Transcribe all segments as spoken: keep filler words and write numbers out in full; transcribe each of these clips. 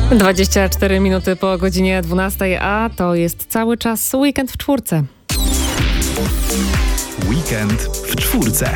dwadzieścia cztery minuty po godzinie dwunastej, a to jest cały czas weekend w czwórce. Weekend w czwórce.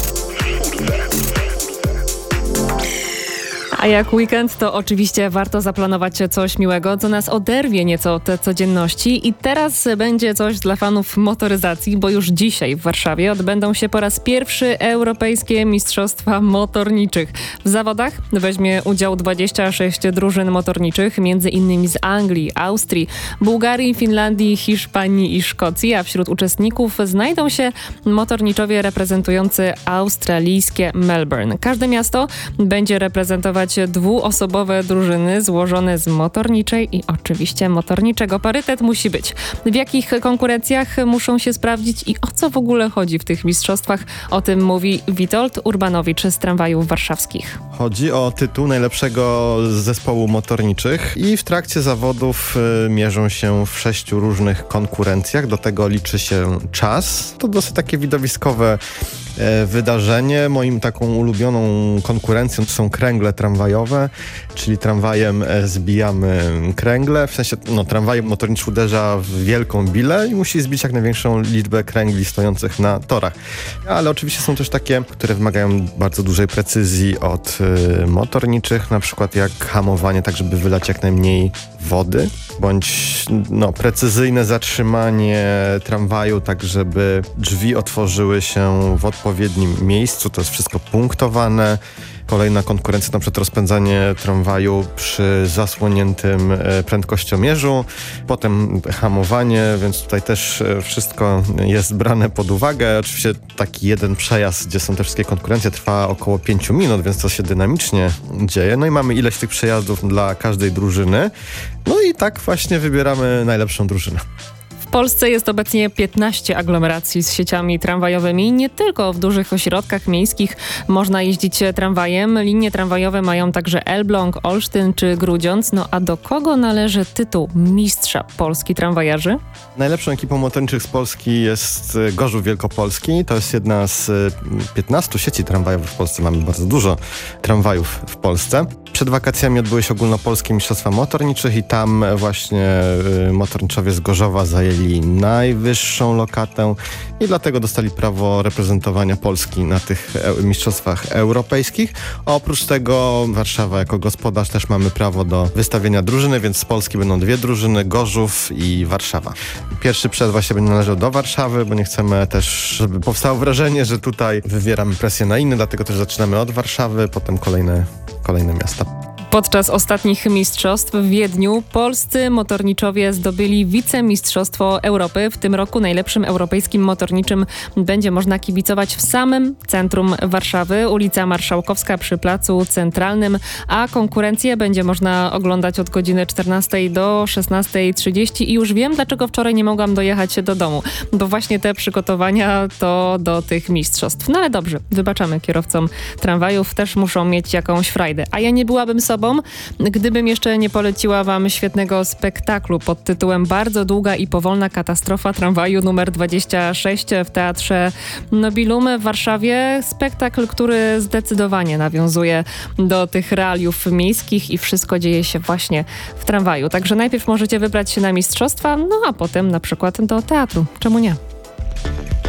A jak weekend, to oczywiście warto zaplanować coś miłego, co nas oderwie nieco od codzienności. I teraz będzie coś dla fanów motoryzacji, bo już dzisiaj w Warszawie odbędą się po raz pierwszy Europejskie Mistrzostwa Motorniczych. W zawodach weźmie udział dwadzieścia sześć drużyn motorniczych, między innymi z Anglii, Austrii, Bułgarii, Finlandii, Hiszpanii i Szkocji, a wśród uczestników znajdą się motorniczowie reprezentujący australijskie Melbourne. Każde miasto będzie reprezentować dwuosobowe drużyny złożone z motorniczej i oczywiście motorniczego. Parytet musi być. W jakich konkurencjach muszą się sprawdzić i o co w ogóle chodzi w tych mistrzostwach? O tym mówi Witold Urbanowicz z Tramwajów Warszawskich. Chodzi o tytuł najlepszego z zespołu motorniczych i w trakcie zawodów y, mierzą się w sześciu różnych konkurencjach. Do tego liczy się czas. To dosyć takie widowiskowe y, wydarzenie. Moim taką ulubioną konkurencją są kręgle tramwajowe, czyli tramwajem y, zbijamy kręgle. W sensie no, tramwaj motorniczy uderza w wielką bilę i musi zbić jak największą liczbę kręgli stojących na torach. Ale oczywiście są też takie, które wymagają bardzo dużej precyzji od y, motorniczych, na przykład jak hamowanie, tak żeby wylać jak najmniej wody, bądź no, precyzyjne zatrzymanie tramwaju, tak żeby drzwi otworzyły się w odpowiednim miejscu. To jest wszystko punktowane. Kolejna konkurencja, na przykład rozpędzanie tramwaju przy zasłoniętym e, prędkościomierzu, potem hamowanie, więc tutaj też e, wszystko jest brane pod uwagę. Oczywiście taki jeden przejazd, gdzie są te wszystkie konkurencje, trwa około pięciu minut, więc to się dynamicznie dzieje. No i mamy ileś tych przejazdów dla każdej drużyny. No i tak właśnie wybieramy najlepszą drużynę. W Polsce jest obecnie piętnaście aglomeracji z sieciami tramwajowymi. Nie tylko w dużych ośrodkach miejskich można jeździć tramwajem. Linie tramwajowe mają także Elbląg, Olsztyn czy Grudziądz. No a do kogo należy tytuł mistrza Polski tramwajarzy? Najlepszą ekipą motorniczych z Polski jest Gorzów Wielkopolski. To jest jedna z piętnastu sieci tramwajowych w Polsce. Mamy bardzo dużo tramwajów w Polsce. Przed wakacjami odbyły się ogólnopolskie mistrzostwa motorniczych i tam właśnie y, motorniczowie z Gorzowa zajęli najwyższą lokatę i dlatego dostali prawo reprezentowania Polski na tych e- mistrzostwach europejskich. A oprócz tego Warszawa jako gospodarz też mamy prawo do wystawienia drużyny, więc z Polski będą dwie drużyny, Gorzów i Warszawa. Pierwszy przejazd właśnie będzie należał do Warszawy, bo nie chcemy też, żeby powstało wrażenie, że tutaj wywieramy presję na inne, dlatego też zaczynamy od Warszawy, potem kolejne kolejne miasta. Podczas ostatnich mistrzostw w Wiedniu polscy motorniczowie zdobyli wicemistrzostwo Europy. W tym roku najlepszym europejskim motorniczym będzie można kibicować w samym centrum Warszawy, ulica Marszałkowska przy Placu Centralnym, a konkurencję będzie można oglądać od godziny czternastej do szesnastej trzydzieści i już wiem, dlaczego wczoraj nie mogłam dojechać do domu, bo właśnie te przygotowania to do tych mistrzostw. No ale dobrze, wybaczamy kierowcom tramwajów, też muszą mieć jakąś frajdę, a ja nie byłabym sobą, gdybym jeszcze nie poleciła wam świetnego spektaklu pod tytułem Bardzo długa i powolna katastrofa tramwaju numer dwadzieścia sześć w Teatrze Nobilum w Warszawie. Spektakl, który zdecydowanie nawiązuje do tych realiów miejskich i wszystko dzieje się właśnie w tramwaju. Także najpierw możecie wybrać się na mistrzostwa, no a potem na przykład do teatru. Czemu nie?